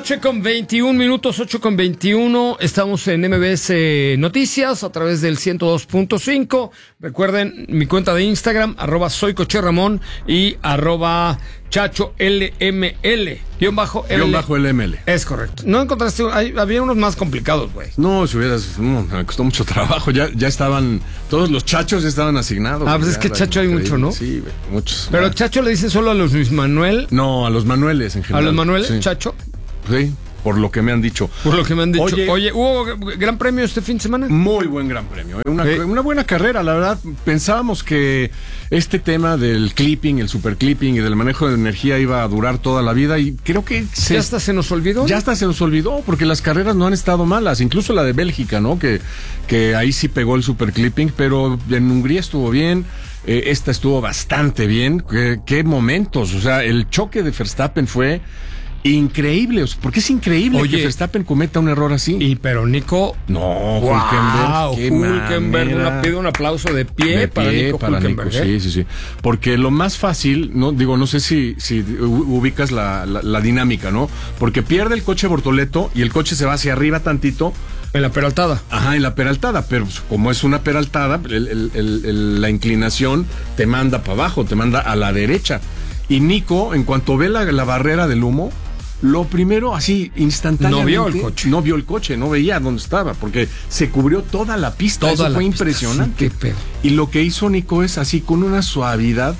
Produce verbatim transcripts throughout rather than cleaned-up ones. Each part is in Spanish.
noche con veintiún minutos, ocho con veintiuno. Estamos en M B S Noticias a través del ciento dos punto cinco. Recuerden mi cuenta de Instagram, arroba soy Coche Ramón y arroba Chacho L M L. Guión bajo L. Guión bajo L M L. Es correcto. No encontraste, hay, había unos más complicados, güey. No, si hubieras, no, me costó mucho trabajo. Ya, ya estaban, todos los chachos ya estaban asignados. Ah, pues es que Chacho hay mucho, ¿no? Sí, güey, muchos. Pero ya. Chacho le dicen solo a los Luis Manuel. No, a los Manueles en general. ¿A los Manueles? Sí. Chacho. Sí, por lo que me han dicho. Por lo que me han dicho. Oye, Oye, ¿hubo gran premio este fin de semana? Muy buen gran premio. Una, Sí. una buena carrera, la verdad. Pensábamos que este tema del clipping, el super clipping y del manejo de energía iba a durar toda la vida y creo que se, ¿Ya hasta se nos olvidó? Ya hasta se nos olvidó porque las carreras no han estado malas, incluso la de Bélgica, ¿no? Que, que ahí sí pegó el super clipping, pero en Hungría estuvo bien. Eh, esta estuvo bastante bien. ¿Qué, qué momentos? O sea, el choque de Verstappen fue increíble. Porque es increíble Oye, que Verstappen cometa un error así. Y pero Nico. No, Wow, Hülkenberg. Qué Hulkenberg. manera. Una, pido un aplauso de pie, De para pie, Nico para Hulkenberg. Nico, ¿eh? sí, sí, sí. Porque lo más fácil, no digo, no sé si, si ubicas la, la, la dinámica, ¿no? Porque pierde el coche Bortoleto y el coche se va hacia arriba tantito. En la peraltada. Ajá, en la peraltada, pero pues, como es una peraltada, el, el, el, el, la inclinación te manda para abajo, te manda a la derecha. Y Nico, en cuanto ve la, la barrera del humo, lo primero, así, instantáneamente... No vio el coche. No vio el coche, no veía dónde estaba, porque se cubrió toda la pista. Toda Eso la fue pista, impresionante. sí, qué pedo. Y lo que hizo Nico es así, con una suavidad,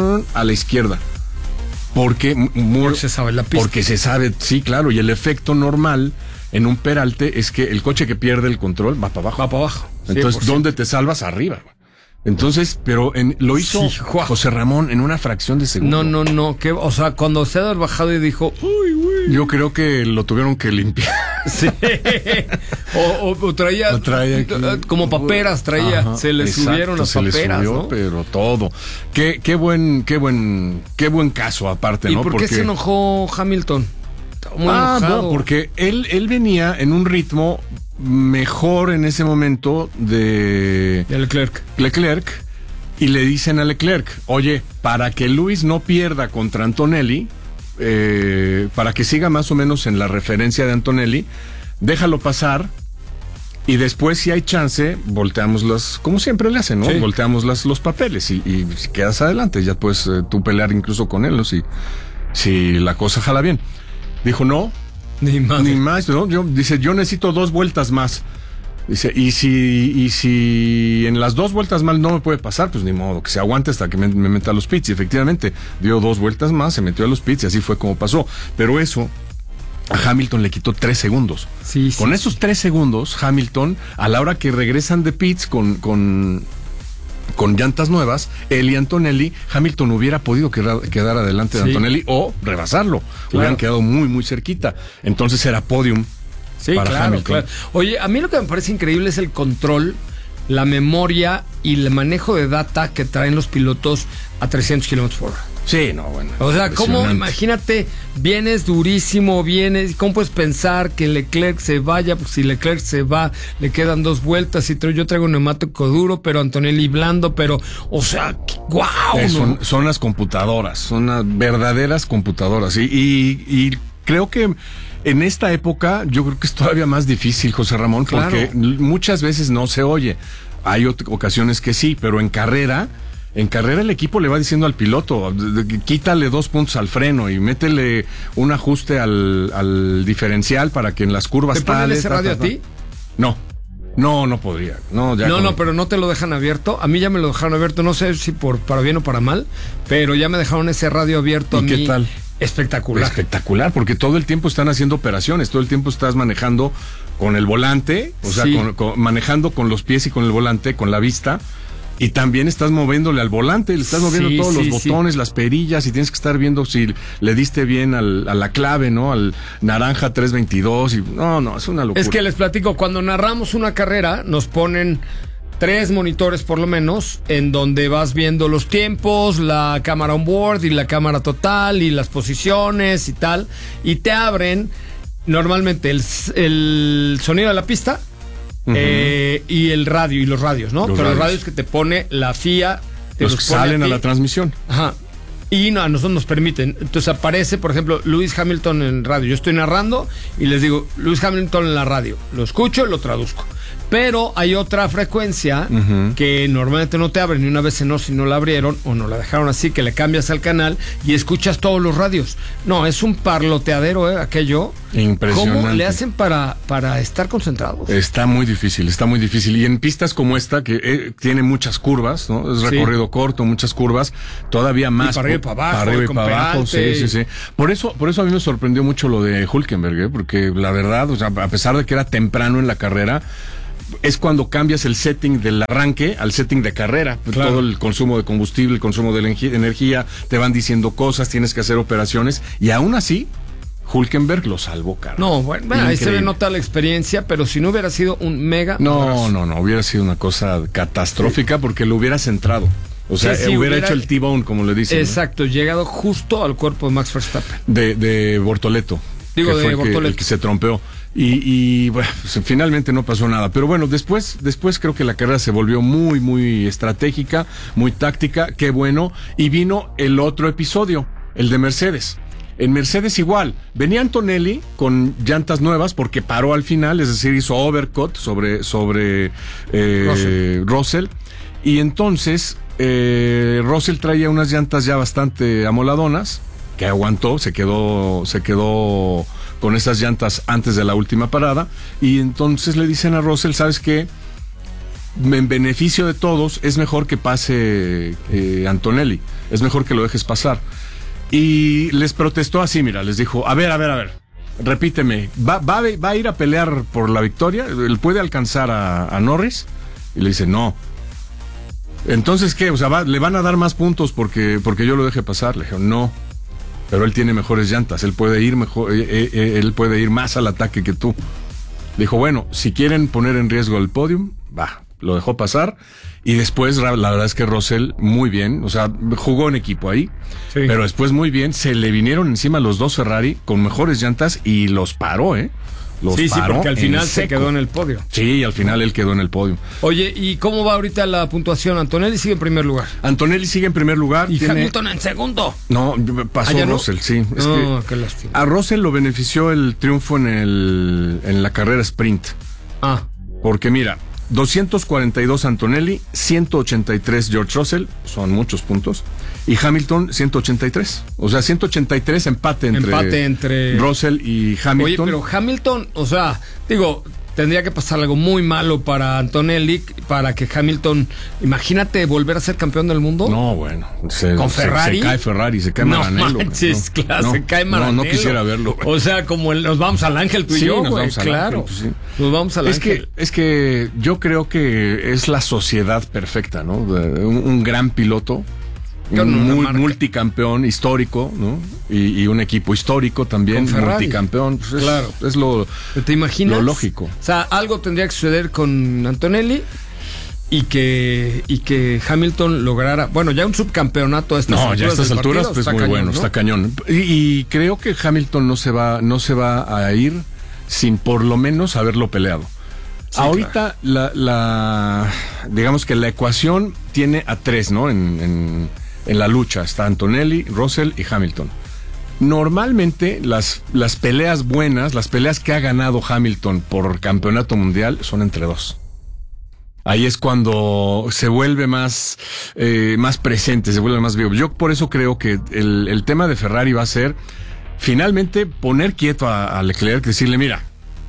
a la izquierda. Porque, Porque se sabe la pista. Porque se sabe, sí, claro, y el efecto normal en un peralte es que el coche que pierde el control va para abajo. Va para abajo. Entonces, ¿dónde te salvas? Arriba. Entonces, pero en, lo hizo Sí, wow. José Ramón en una fracción de segundo. No, no, no. Que, o sea, cuando se ha bajado y dijo, uy, güey. Yo creo que lo tuvieron que limpiar. Sí. o, o, o traía, Lo traía aquí. como paperas, traía. Ajá, se le exacto, subieron las se le paperas, subió, ¿no? pero todo. Qué, qué buen, qué buen, qué buen caso aparte, ¿Y ¿no? por qué Porque... se enojó Hamilton? Estaba muy ah, enojado. no, porque él, él venía en un ritmo mejor en ese momento de De Leclerc. Leclerc y le dicen a Leclerc, oye, para que Luis no pierda contra Antonelli, eh, para que siga más o menos en la referencia de Antonelli, déjalo pasar y después si hay chance, volteamos las, como siempre le hacen, ¿no? Sí. Volteamos las, los papeles y, y si quedas adelante, ya puedes eh, tú pelear incluso con él, ¿no? Si, si la cosa jala bien. Dijo, no, Ni más. ni más, ¿no? Yo, dice, yo necesito dos vueltas más. Dice, y si, y si en las dos vueltas más no me puede pasar, pues ni modo, que se aguante hasta que me, me meta a los pits. Y efectivamente, dio dos vueltas más, se metió a los pits y así fue como pasó. Pero eso a Hamilton le quitó tres segundos. Sí, sí, con sí. esos tres segundos, Hamilton, a la hora que regresan de pits con, con, con llantas nuevas, él y Antonelli, Hamilton hubiera podido quedar, quedar adelante de Sí. Antonelli o rebasarlo. Claro. Hubieran quedado muy, muy cerquita. Entonces era podium. Sí, para claro, Hamilton. claro. Oye, a mí lo que me parece increíble es el control, la memoria y el manejo de data que traen los pilotos a trescientos kilómetros por hora. Sí, no, bueno. O sea, ¿cómo? impresionante. Imagínate, vienes durísimo, vienes, ¿cómo puedes pensar que Leclerc se vaya? Pues si Leclerc se va, le quedan dos vueltas y tra- yo traigo un neumático duro, pero Antonelli blando, pero, o sea, ¡guau! Eh, ¿no? son, son las computadoras, son las verdaderas computadoras. Y, y, y creo que en esta época yo creo que es todavía más difícil, José Ramón, porque Claro. muchas veces no se oye. Hay ot- ocasiones que sí, pero en carrera, en carrera el equipo le va diciendo al piloto, de- de- quítale dos puntos al freno y métele un ajuste al, al diferencial para que en las curvas ¿Te ponen tales, ese ta, radio ta, a ta. ti? No, no, no podría. No, ya No, con- no, pero no te lo dejan abierto. A mí ya me lo dejaron abierto, no sé si por para bien o para mal, pero ya me dejaron ese radio abierto a ¿Y mí. qué tal? Espectacular. Espectacular, porque todo el tiempo están haciendo operaciones, todo el tiempo estás manejando con el volante, o sea, Sí. con- con- manejando con los pies y con el volante, con la vista, y también estás moviéndole al volante, le estás moviendo Sí, todos sí, los sí. botones, las perillas, y tienes que estar viendo si le diste bien al, a la clave, ¿no? Al naranja tres veintidós, y no, no, es una locura. Es que les platico, cuando narramos una carrera, nos ponen tres monitores por lo menos, en donde vas viendo los tiempos, la cámara on board y la cámara total y las posiciones y tal, y te abren normalmente el, el sonido de la pista, Ujú. eh, y el radio y los radios, ¿no? Los Pero los radios. radios que te pone la F I A, te los los que pone salen a ti. la transmisión. Ajá. Y no, a nosotros nos permiten. Entonces aparece, por ejemplo, Lewis Hamilton en radio. Yo estoy narrando y les digo, Lewis Hamilton en la radio. Lo escucho y lo traduzco. Pero hay otra frecuencia uh-huh. que normalmente no te abren, y una vez no, si no la abrieron o no la dejaron así, que le cambias al canal y escuchas todos los radios. No, es un parloteadero, ¿eh? Aquello. Impresionante. ¿Cómo le hacen para, para estar concentrados? Está muy difícil, está muy difícil. Y en pistas como esta, que eh, tiene muchas curvas, ¿no? Es recorrido sí. corto, muchas curvas, todavía más. Y para arriba y para abajo. Para arriba y para abajo, sí, sí, sí. Por eso, por eso a mí me sorprendió mucho lo de Hülkenberg, ¿eh? Porque la verdad, o sea, a pesar de que era temprano en la carrera, es cuando cambias el setting del arranque al setting de carrera. Claro. Todo el consumo de combustible, el consumo de energía, te van diciendo cosas, tienes que hacer operaciones, y aún así Hülkenberg lo salvó, cara. No, bueno, bueno ahí se le nota la experiencia, pero si no hubiera sido un mega No, abrazo. no, no, hubiera sido una cosa catastrófica sí. porque lo hubiera centrado. O sea, sí, sí, hubiera, hubiera hecho el T-bone, como le dicen. Exacto, ¿no? Llegado justo al cuerpo de Max Verstappen. De, de Bortoleto. Digo, de fue Bortoleto. El que, el que se trompeó. Y, y bueno, pues, finalmente no pasó nada. Pero bueno, después, después creo que la carrera se volvió muy, muy estratégica, muy táctica. Qué bueno. Y vino el otro episodio, el de Mercedes. En Mercedes igual. Venía Antonelli con llantas nuevas porque paró al final, es decir, hizo overcut sobre, sobre eh, Russell. Russell. Y entonces eh, Russell traía unas llantas ya bastante amoladonas, que aguantó, se quedó, se quedó con esas llantas antes de la última parada, y entonces le dicen a Russell, ¿sabes qué? En beneficio de todos, es mejor que pase eh, Antonelli, es mejor que lo dejes pasar. Y les protestó así, mira, les dijo, a ver, a ver, a ver, repíteme, ¿va, va, va a ir a pelear por la victoria? ¿Él puede alcanzar a, a Norris? Y le dice, no. Entonces, ¿qué? O sea, va, ¿le van a dar más puntos porque, porque yo lo deje pasar? Le dije, no. Pero él tiene mejores llantas, él puede ir mejor, eh, eh, él puede ir más al ataque que tú. Dijo, bueno, si quieren poner en riesgo el podium, va, lo dejó pasar. Y después, la verdad es que Russell, muy bien, o sea, jugó en equipo ahí, sí. pero después muy bien, se le vinieron encima los dos Ferrari con mejores llantas y los paró, ¿eh? Los sí, paró sí, porque al final se quedó en el podio. Sí, y al final él quedó en el podio. Oye, ¿y cómo va ahorita la puntuación? Antonelli sigue en primer lugar. Antonelli sigue en primer lugar. ¿Y tiene... Hamilton en segundo? No, pasó ¿Ah, Russell, no? sí. Es no, que qué lástima. A Russell lo benefició el triunfo en, el, en la carrera sprint. Ah. Porque mira, doscientos cuarenta y dos Antonelli, ciento ochenta y tres George Russell, son muchos puntos, y Hamilton ciento ochenta y tres. O sea, ciento ochenta y tres empate entre, empate entre Russell y Hamilton. Oye, pero Hamilton, o sea, digo, tendría que pasar algo muy malo para Antonelli para que Hamilton, imagínate volver a ser campeón del mundo. No, bueno, se, con se, Ferrari. Se cae Ferrari, se cae no Maranello. Manches, no, claro, no, se cae Maranello. No, no quisiera verlo. O sea, como el, nos vamos al Ángel tú y sí, yo, nos güey, vamos al claro. Ángel, pues sí. Nos vamos al es Ángel. Que, es que yo creo que es la sociedad perfecta, ¿no? De un, un gran piloto. Un muy, multicampeón histórico, ¿no? Y, y un equipo histórico también, multicampeón. Pues es, claro. Es lo, ¿te imaginas? Lo lógico. O sea, algo tendría que suceder con Antonelli y que, y que Hamilton lograra, bueno, ya un subcampeonato a estas no, alturas. ya a estas alturas, partido, pues está muy cañón, bueno, ¿no? está cañón. Y, y creo que Hamilton no se va, no se va a ir sin por lo menos haberlo peleado. Sí, ahorita claro. la, la, digamos que la ecuación tiene a tres, ¿no? En, en En la lucha está Antonelli, Russell y Hamilton. Normalmente las, las peleas buenas, las peleas que ha ganado Hamilton por campeonato mundial son entre dos. Ahí es cuando se vuelve más, eh, más presente, se vuelve más vivo. Yo por eso creo que el, el tema de Ferrari va a ser finalmente poner quieto a, a Leclerc, decirle, mira,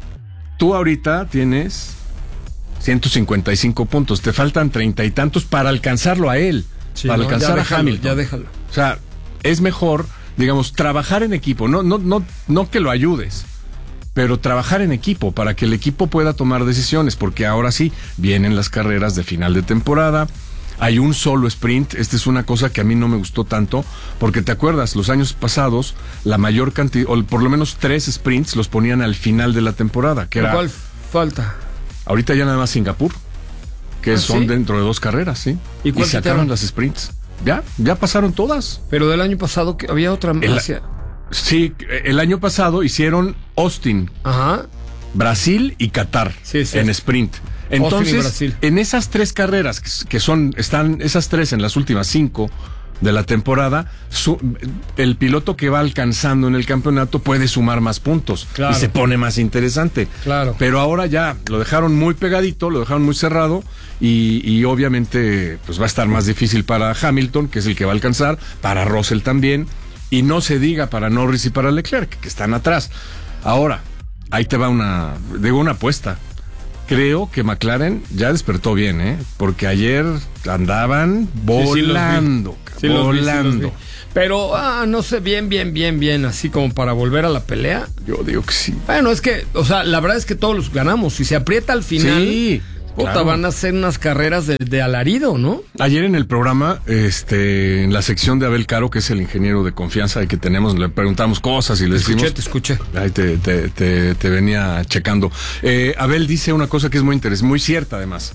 tú ahorita tienes ciento cincuenta y cinco puntos, te faltan treinta y tantos para alcanzarlo a él. Sí, para no, alcanzar déjalo, a Hamilton. Ya déjalo. O sea, es mejor, digamos, trabajar en equipo. No, no, no, no que lo ayudes, pero trabajar en equipo para que el equipo pueda tomar decisiones, porque ahora sí vienen las carreras de final de temporada. Hay un solo sprint. Esta es una cosa que a mí no me gustó tanto, porque te acuerdas, los años pasados, la mayor cantidad, o por lo menos tres sprints los ponían al final de la temporada. Que era, ¿cuál falta? Ahorita ya nada más Singapur. Que ¿Ah, son sí? dentro de dos carreras, ¿sí? ¿Y, y se acaban las sprints. Ya, ya pasaron todas. Pero del año pasado que había otra más. Sí, el año pasado hicieron Austin, Ajá. Brasil y Qatar sí, sí. en sprint. Entonces, en esas tres carreras que son, están esas tres en las últimas cinco, de la temporada, su, el piloto que va alcanzando en el campeonato puede sumar más puntos. Claro. Y se pone más interesante. Claro. Pero ahora ya lo dejaron muy pegadito, lo dejaron muy cerrado y, y obviamente pues va a estar más difícil para Hamilton, que es el que va a alcanzar, para Russell también, y no se diga para Norris y para Leclerc, que están atrás. Ahora, ahí te va una, digo, una apuesta. Creo que McLaren ya despertó bien, ¿eh? Porque ayer andaban volando, sí, sí los vi. Sí, volando. los vi, sí los vi. Pero, ah, no sé, bien, bien, bien, bien, así como para volver a la pelea. Yo digo que sí. Bueno, es que, o sea, la verdad es que todos los ganamos. Si se aprieta al final, sí, puta, claro. van a ser unas carreras de, de alarido, ¿no? Ayer en el programa, este, en la sección de Abel Caro, que es el ingeniero de confianza que tenemos, le preguntamos cosas y le Te decimos... escuché, te escuché. Ahí te, te, te, te venía checando. Eh, Abel dice una cosa que es muy interesante, muy cierta además.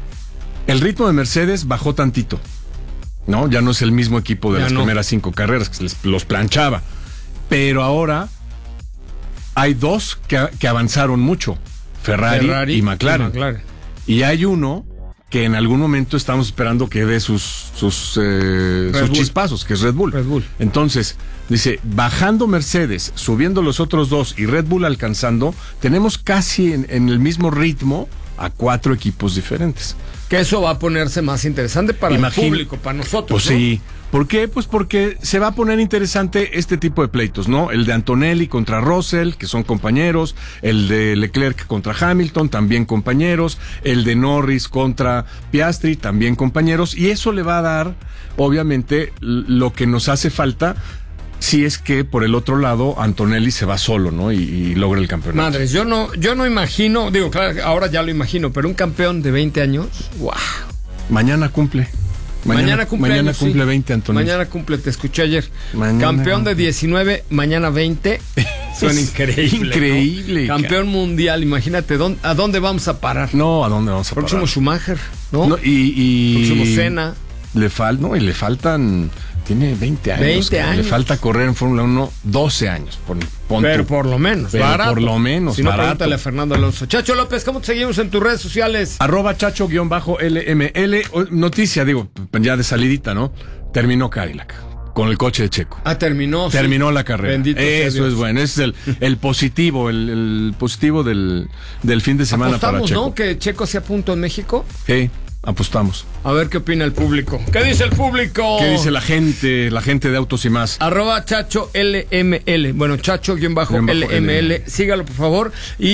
El ritmo de Mercedes bajó tantito, ¿no? Ya no es el mismo equipo de Ya las no. primeras cinco carreras, que les, los planchaba. Pero ahora hay dos que, que avanzaron mucho, Ferrari, Ferrari y McLaren. y McLaren. Y hay uno que en algún momento estamos esperando que dé sus, sus, eh, sus chispazos, que es Red Bull. Red Bull. Entonces, dice, bajando Mercedes, subiendo los otros dos y Red Bull alcanzando, tenemos casi en, en el mismo ritmo a cuatro equipos diferentes. Que eso va a ponerse más interesante para Imagín- el público, para nosotros. Pues ¿no? sí. ¿Por qué? Pues porque se va a poner interesante este tipo de pleitos, ¿no? El de Antonelli contra Russell, que son compañeros, el de Leclerc contra Hamilton, también compañeros, el de Norris contra Piastri, también compañeros, y eso le va a dar, obviamente, l- lo que nos hace falta si es que por el otro lado Antonelli se va solo, ¿no? Y, y logra el campeonato. Madres, yo no, yo no imagino, digo, claro, ahora ya lo imagino, pero un campeón de veinte años, wow. Mañana cumple. Mañana, cumple, mañana años, cumple sí. veinte, Antonelli. Mañana cumple, te escuché ayer. Mañana Campeón de cumple. diecinueve, mañana veinte. Suena increíble. Increíble. ¿no? Campeón mundial, imagínate, ¿dónde, ¿a dónde vamos a parar? No, ¿a dónde vamos a parar? Próximo Schumacher, ¿no? No, y, y Próximo Senna. Le fal, no, y le faltan, tiene veinte años. veinte cabrón. años. Le falta correr en Fórmula uno doce años. Pon, pon Pero tú. por lo menos, Pero barato. por lo menos, si no, barato. pregúntale a Fernando Alonso. Chacho López, ¿cómo te seguimos en tus redes sociales? Arroba chacho-L M L. Noticia, digo, ya de salidita, ¿no? Terminó Cadillac con el coche de Checo. Ah, terminó. sí. Terminó la carrera. Bendito sea Eso Dios. es bueno. Ese es el, el positivo, el, el positivo del, del fin de semana para Apostamos, Checo. ¿no? Que Checo se apunta en México. Sí, apostamos. A ver qué opina el público. ¿Qué dice el público? ¿Qué dice la gente, la gente de Autos y Más? Arroba Chacho L M L. Bueno, Chacho-L M L. Sígalo, por favor.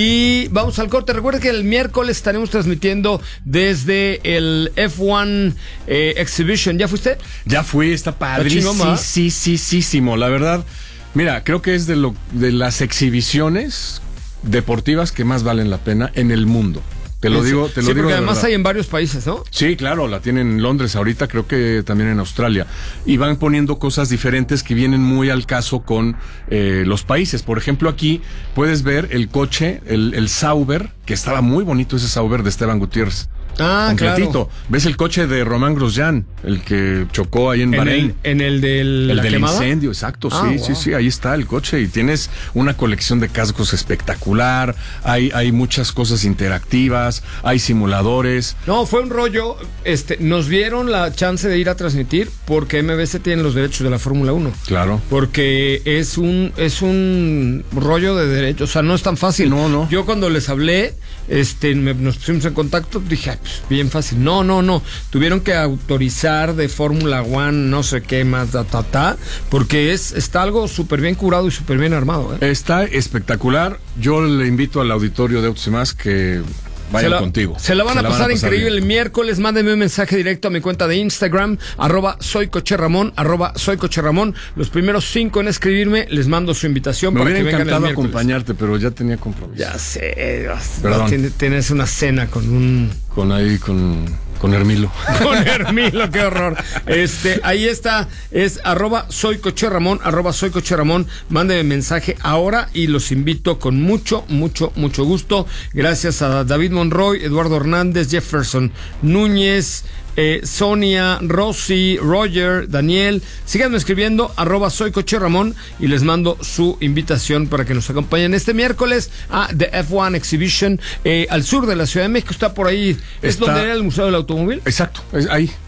Y vamos al corte. Recuerda que el miércoles estaremos transmitiendo desde el F uno eh, Exhibition. ¿Ya fuiste? Ya fui, está padrísimo. chingón, ¿va? Sí, sí, sí, sí, la verdad. Mira, creo que es de lo de las exhibiciones deportivas que más valen la pena en el mundo. Te lo Sí, digo, te lo sí, digo. porque de además verdad. hay en varios países, ¿no? Sí, claro, la tienen en Londres ahorita, creo que también en Australia. Y van poniendo cosas diferentes que vienen muy al caso con eh, los países. Por ejemplo, aquí puedes ver el coche, el, el Sauber, que estaba muy bonito ese Sauber de Esteban Gutiérrez. Ah, Completito. claro. Ves el coche de Román Grosjean, el que chocó ahí en En Bahrein. el, en el del, El la del quemada. incendio, exacto, Ah, sí, wow. sí, sí, ahí está el coche y tienes una colección de cascos espectacular, hay, hay muchas cosas interactivas, hay simuladores. No, fue un rollo. Este, nos dieron la chance de ir a transmitir porque M B C tiene los derechos de la Fórmula uno. Claro. Porque es un es un rollo de derechos, o sea, no es tan fácil. No, no. Yo cuando les hablé, este, me- nos pusimos en contacto, dije, "Ay, pues, bien fácil". No, no, no. Tuvieron que autorizar de Fórmula One, no sé qué más, ta, ta, ta, porque es está algo súper bien curado y súper bien armado, ¿eh? Está espectacular. Yo le invito al auditorio de Autos y Más que vayan se la, contigo. Se la van a pasar increíble bien. el miércoles. Mándenme un mensaje directo a mi cuenta de Instagram, arroba soy Coche Ramón, arroba soy Coche Ramón. Los primeros cinco en escribirme, les mando su invitación Me para que hubiera vengan el encantado miércoles. acompañarte, pero ya tenía compromiso. Ya sé, Perdón. tienes, tienes una cena con un... Con ahí, con, con Hermilo. Con Hermilo, qué horror. Este, ahí está, es arroba soy Coche Ramón, arroba soy Coche Ramón. Mándenme mensaje ahora y los invito con mucho, mucho, mucho gusto. Gracias a David Monroy, Eduardo Hernández, Jefferson Núñez, eh, Sonia, Rosy, Roger, Daniel. Síganme escribiendo, arroba soy Coche Ramón, y les mando su invitación para que nos acompañen este miércoles a The F uno Exhibition, eh, al sur de la Ciudad de México. Está por ahí, es Está- donde era el Museo del Automóvil. Exacto, es ahí,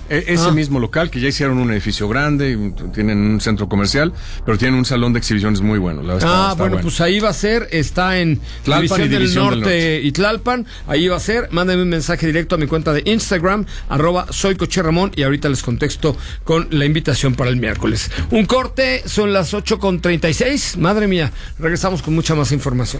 E- ese Ah. mismo local, que ya hicieron un edificio grande, tienen un centro comercial, pero tienen un salón de exhibiciones muy bueno. La verdad, Ah, está- está bueno, pues ahí va a ser, está en Tlalpan División, y del, División del Norte Norte. y Tlalpan, ahí va a ser, mándame un mensaje directo a mi cuenta de Instagram, arroba soy Coche Ramón, y ahorita les contesto con la invitación para el miércoles. Un corte, son las ocho con treinta y seis, madre mía, regresamos con mucha más información.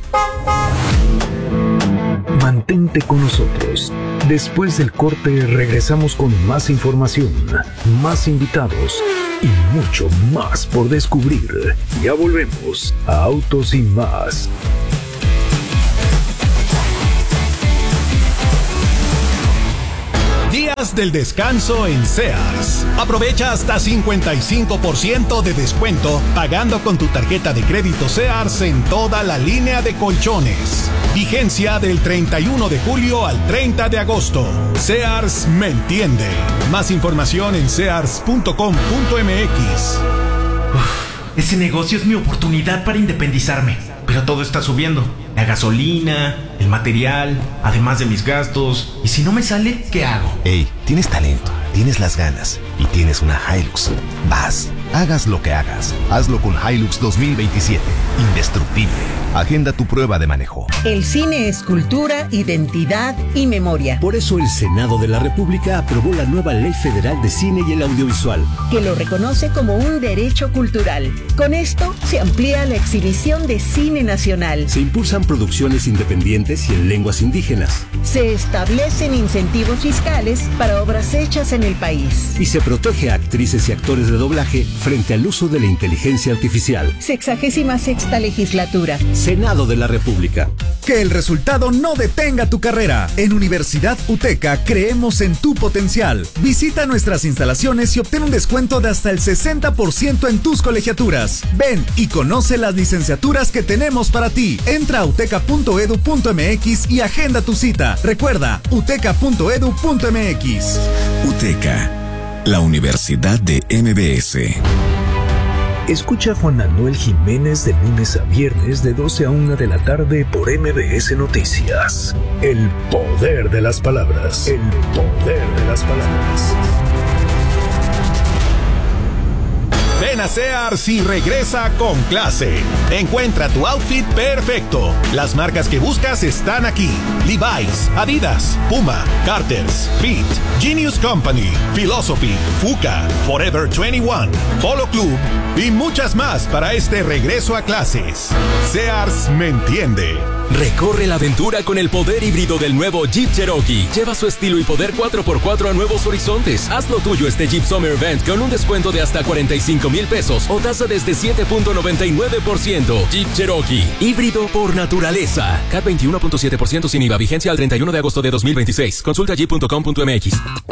Mantente con nosotros. Después del corte regresamos con más información, más invitados y mucho más por descubrir. Ya volvemos a Autos y Más. Días del descanso en Sears. Aprovecha hasta cincuenta y cinco por ciento de descuento pagando con tu tarjeta de crédito Sears en toda la línea de colchones. Vigencia del treinta y uno de julio al treinta de agosto. Sears me entiende. Más información en sears punto com punto m x. Ese negocio es mi oportunidad para independizarme, pero todo está subiendo. La gasolina, el material, además de mis gastos. ¿Y si no me sale, qué hago? Ey, tienes talento, tienes las ganas y tienes una Hilux. Vas, hagas lo que hagas, hazlo con Hilux dos mil veintisiete. Indestructible. Agenda tu prueba de manejo. El cine es cultura, identidad y memoria, Por eso el Senado de la República aprobó la nueva Ley Federal de Cine y el Audiovisual. que lo reconoce como un derecho cultural. Con esto se amplía la exhibición de cine nacional. Se impulsan producciones independientes y en lenguas indígenas. Se establecen incentivos fiscales para obras hechas en el país. Y se protege a actrices y actores de doblaje frente al uso de la inteligencia artificial. Sexagésima sexta legislatura. Senado de la República. Que el resultado no detenga tu carrera. En Universidad UTECA creemos en tu potencial. Visita nuestras instalaciones y obtén un descuento de hasta el sesenta por ciento en tus colegiaturas. Ven y conoce las licenciaturas que tenemos para ti. Entra a uteca punto edu punto m x y agenda tu cita. Recuerda, uteca punto edu punto m x. UTECA, la Universidad de M B S. Escucha a Juan Manuel Jiménez de lunes a viernes de doce a una de la tarde por M B S Noticias. El poder de las palabras. El poder de las palabras. Ven a Sears y regresa con clase. Encuentra tu outfit perfecto. Las marcas que buscas están aquí: Levi's, Adidas, Puma, Carter's, Fit, Genius Company, Philosophy, Fuka, Forever veintiuno, Polo Club y muchas más para este regreso a clases. Sears me entiende. Recorre la aventura con el poder híbrido del nuevo Jeep Cherokee. Lleva su estilo y poder cuatro por cuatro a nuevos horizontes. Haz lo tuyo este Jeep Summer Event con un descuento de hasta cuarenta y cinco mil pesos o tasa desde siete punto noventa y nueve por ciento. Jeep Cherokee, híbrido por naturaleza. C A T veintiuno punto siete por ciento sin I V A. Vigencia al treinta y uno de agosto de dos mil veintiséis. Consulta jeep punto com punto m x.